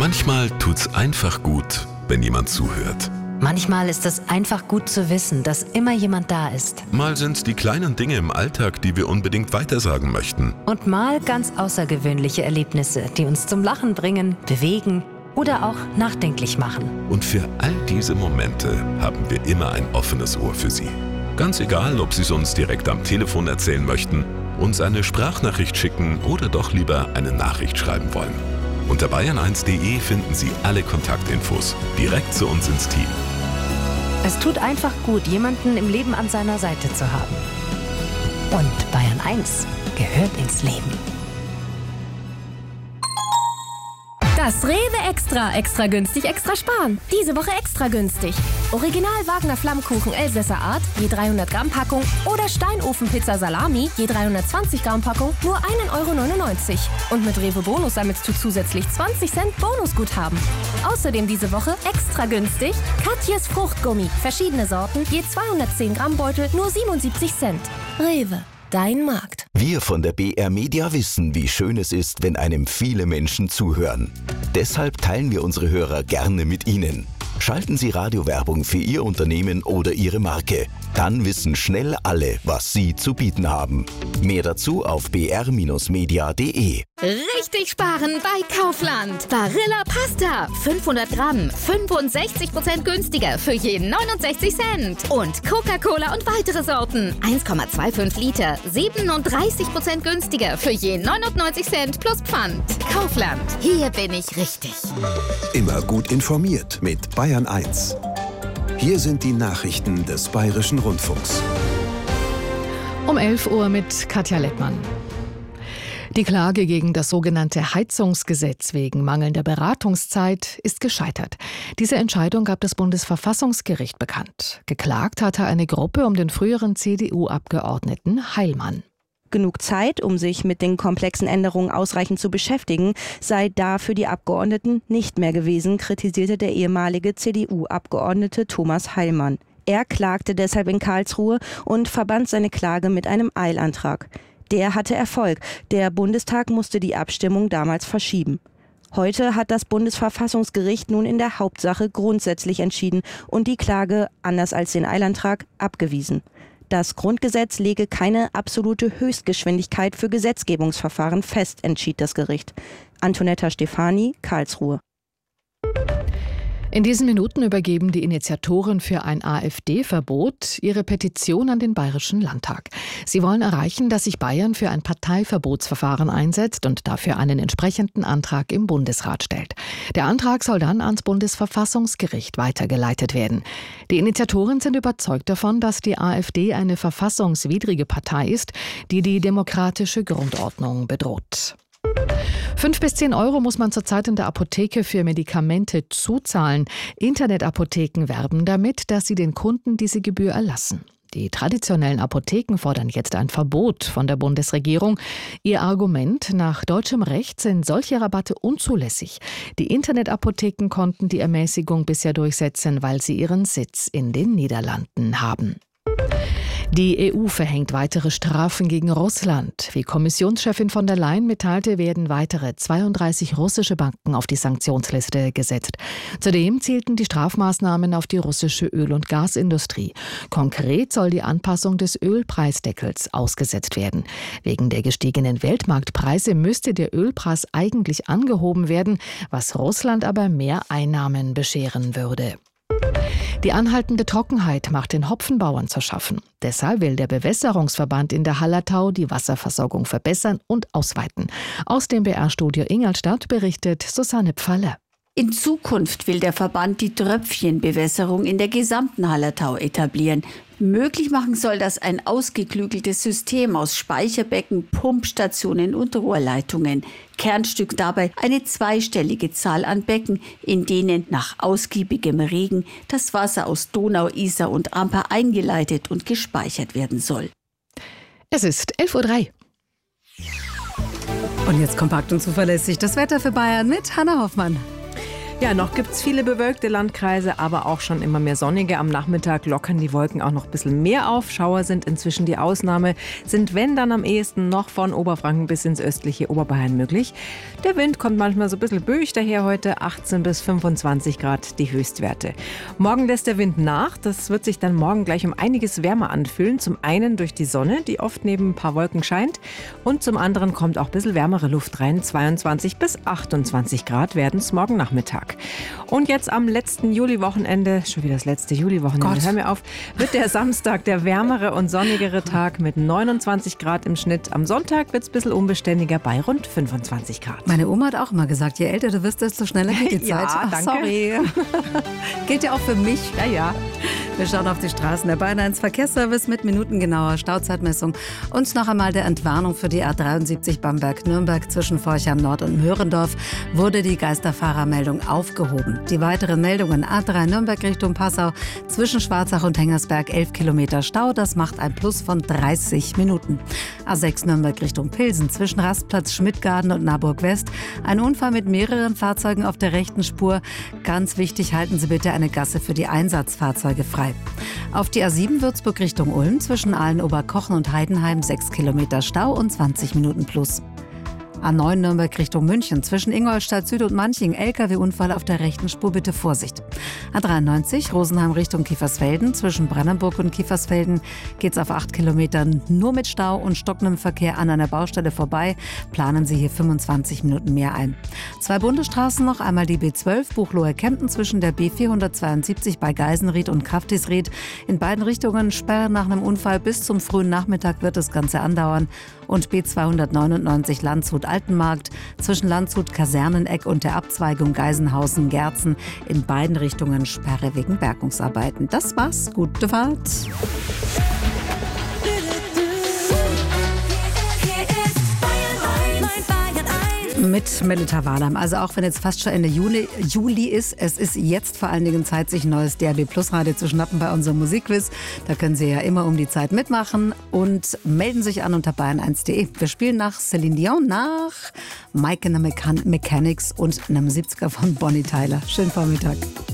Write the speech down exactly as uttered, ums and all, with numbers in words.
Manchmal tut's einfach gut, wenn jemand zuhört. Manchmal ist es einfach gut zu wissen, dass immer jemand da ist. Mal sind's die kleinen Dinge im Alltag, die wir unbedingt weitersagen möchten. Und mal ganz außergewöhnliche Erlebnisse, die uns zum Lachen bringen, bewegen oder auch nachdenklich machen. Und für all diese Momente haben wir immer ein offenes Ohr für Sie. Ganz egal, ob Sie es uns direkt am Telefon erzählen möchten, uns eine Sprachnachricht schicken oder doch lieber eine Nachricht schreiben wollen. Unter bayern eins punkt de finden Sie alle Kontaktinfos direkt zu uns ins Team. Es tut einfach gut, jemanden im Leben an seiner Seite zu haben. Und Bayern eins gehört ins Leben. Das Rewe Extra. Extra günstig, extra sparen. Diese Woche extra günstig. Original Wagner Flammkuchen Elsässer Art, je dreihundert Gramm Packung. Oder Steinofenpizza Salami, je dreihundertzwanzig Gramm Packung, nur ein Euro neunundneunzig. Und mit Rewe Bonus sammelst du zusätzlich zwanzig Cent Bonusguthaben. Außerdem diese Woche extra günstig Katjes Fruchtgummi. Verschiedene Sorten, je zweihundertzehn Gramm Beutel, nur siebenundsiebzig Cent. Rewe. Dein Markt. Wir von der B R Media wissen, wie schön es ist, wenn einem viele Menschen zuhören. Deshalb teilen wir unsere Hörer gerne mit Ihnen. Schalten Sie Radiowerbung für Ihr Unternehmen oder Ihre Marke. Dann wissen schnell alle, was Sie zu bieten haben. Mehr dazu auf b r Bindestrich media punkt de. Richtig sparen bei Kaufland. Barilla Pasta. fünfhundert Gramm. fünfundsechzig Prozent günstiger für je neunundsechzig Cent. Und Coca-Cola und weitere Sorten. eins Komma fünfundzwanzig Liter. siebenunddreißig Prozent günstiger für je neunundneunzig Cent plus Pfand. Kaufland. Hier bin ich richtig. Immer gut informiert mit Bayern eins. Hier sind die Nachrichten des Bayerischen Rundfunks. Um elf Uhr mit Katja Lettmann. Die Klage gegen das sogenannte Heizungsgesetz wegen mangelnder Beratungszeit ist gescheitert. Diese Entscheidung gab das Bundesverfassungsgericht bekannt. Geklagt hatte eine Gruppe um den früheren C D U-Abgeordneten Heilmann. Genug Zeit, um sich mit den komplexen Änderungen ausreichend zu beschäftigen, sei da für die Abgeordneten nicht mehr gewesen, kritisierte der ehemalige C D U-Abgeordnete Thomas Heilmann. Er klagte deshalb in Karlsruhe und verband seine Klage mit einem Eilantrag. Der hatte Erfolg. Der Bundestag musste die Abstimmung damals verschieben. Heute hat das Bundesverfassungsgericht nun in der Hauptsache grundsätzlich entschieden und die Klage, anders als den Eilantrag, abgewiesen. Das Grundgesetz lege keine absolute Höchstgeschwindigkeit für Gesetzgebungsverfahren fest, entschied das Gericht. Antonetta Stefani, Karlsruhe. In diesen Minuten übergeben die Initiatoren für ein AfD-Verbot ihre Petition an den Bayerischen Landtag. Sie wollen erreichen, dass sich Bayern für ein Parteiverbotsverfahren einsetzt und dafür einen entsprechenden Antrag im Bundesrat stellt. Der Antrag soll dann ans Bundesverfassungsgericht weitergeleitet werden. Die Initiatoren sind überzeugt davon, dass die AfD eine verfassungswidrige Partei ist, die die demokratische Grundordnung bedroht. Fünf bis zehn Euro muss man zurzeit in der Apotheke für Medikamente zuzahlen. Internetapotheken werben damit, dass sie den Kunden diese Gebühr erlassen. Die traditionellen Apotheken fordern jetzt ein Verbot von der Bundesregierung. Ihr Argument: Nach deutschem Recht sind solche Rabatte unzulässig. Die Internetapotheken konnten die Ermäßigung bisher durchsetzen, weil sie ihren Sitz in den Niederlanden haben. Die E U verhängt weitere Strafen gegen Russland. Wie Kommissionschefin von der Leyen mitteilte, werden weitere zweiunddreißig russische Banken auf die Sanktionsliste gesetzt. Zudem zielten die Strafmaßnahmen auf die russische Öl- und Gasindustrie. Konkret soll die Anpassung des Ölpreisdeckels ausgesetzt werden. Wegen der gestiegenen Weltmarktpreise müsste der Ölpreis eigentlich angehoben werden, was Russland aber mehr Einnahmen bescheren würde. Die anhaltende Trockenheit macht den Hopfenbauern zu schaffen. Deshalb will der Bewässerungsverband in der Hallertau die Wasserversorgung verbessern und ausweiten. Aus dem B R-Studio Ingolstadt berichtet Susanne Pfaller. In Zukunft will der Verband die Tröpfchenbewässerung in der gesamten Hallertau etablieren. Möglich machen soll das ein ausgeklügeltes System aus Speicherbecken, Pumpstationen und Rohrleitungen. Kernstück dabei eine zweistellige Zahl an Becken, in denen nach ausgiebigem Regen das Wasser aus Donau, Isar und Amper eingeleitet und gespeichert werden soll. Es ist elf Uhr drei. Und jetzt kompakt und zuverlässig das Wetter für Bayern mit Hanna Hoffmann. Ja, noch gibt es viele bewölkte Landkreise, aber auch schon immer mehr sonnige. Am Nachmittag lockern die Wolken auch noch ein bisschen mehr auf. Schauer sind inzwischen die Ausnahme, sind wenn dann am ehesten noch von Oberfranken bis ins östliche Oberbayern möglich. Der Wind kommt manchmal so ein bisschen böig daher heute, achtzehn bis fünfundzwanzig Grad die Höchstwerte. Morgen lässt der Wind nach, das wird sich dann morgen gleich um einiges wärmer anfühlen. Zum einen durch die Sonne, die oft neben ein paar Wolken scheint, und zum anderen kommt auch ein bisschen wärmere Luft rein. zweiundzwanzig bis achtundzwanzig Grad werden es morgen Nachmittag. Und jetzt am letzten Juliwochenende, schon wieder das letzte Juliwochenende, hör mir auf, wird der Samstag der wärmere und sonnigere Tag mit neunundzwanzig Grad im Schnitt. Am Sonntag wird es ein bisschen unbeständiger bei rund fünfundzwanzig Grad. Meine Oma hat auch immer gesagt, je älter du wirst, desto schneller geht die Zeit. Ja, Ach, danke. Sorry. Geht ja auch für mich. Ja, ja. Wir schauen auf die Straßen. Der Bayern eins Verkehrsservice mit minutengenauer Stauzeitmessung und noch einmal der Entwarnung für die A dreiundsiebzig Bamberg-Nürnberg zwischen Forchheim Nord und Möhrendorf wurde die Geisterfahrermeldung aufgehoben. Die weiteren Meldungen: A drei Nürnberg Richtung Passau zwischen Schwarzach und Hengersberg elf Kilometer Stau, das macht ein Plus von dreißig Minuten. A sechs Nürnberg Richtung Pilsen zwischen Rastplatz Schmidtgarten und Naburg West ein Unfall mit mehreren Fahrzeugen auf der rechten Spur. Ganz wichtig, halten Sie bitte eine Gasse für die Einsatzfahrzeuge frei. Auf die A sieben Würzburg Richtung Ulm zwischen Aalen-Oberkochen und Heidenheim sechs Kilometer Stau und zwanzig Minuten plus. A neun Nürnberg Richtung München zwischen Ingolstadt Süd und Manching L K W-Unfall auf der rechten Spur, bitte Vorsicht. A dreiundneunzig Rosenheim Richtung Kiefersfelden zwischen Brandenburg und Kiefersfelden geht's auf acht Kilometern nur mit Stau und stockendem Verkehr an einer Baustelle vorbei. Planen Sie hier fünfundzwanzig Minuten mehr ein. Zwei Bundesstraßen noch, einmal die B zwölf Buchloe-Kempten zwischen der B vierhundertzweiundsiebzig bei Geisenried und Kraftisried. In beiden Richtungen Sperre nach einem Unfall. Bis zum frühen Nachmittag wird das Ganze andauern. Und B zweihundertneunundneunzig Landshut-Altenmarkt zwischen Landshut-Kaserneneck und der Abzweigung Geisenhausen-Gerzen in beiden Richtungen Sperre wegen Bergungsarbeiten. Das war's. Gute Fahrt. Mit Melita Wahlheim. Also auch wenn jetzt fast schon Ende Juli, Juli ist, es ist jetzt vor allen Dingen Zeit, sich ein neues D A B Plus Radio zu schnappen bei unserem Musikquiz. Da können Sie ja immer um die Zeit mitmachen und melden sich an unter bayern eins punkt de. Wir spielen nach Celine Dion, nach Mike and the Mechanics und einem siebziger von Bonnie Tyler. Schönen Vormittag.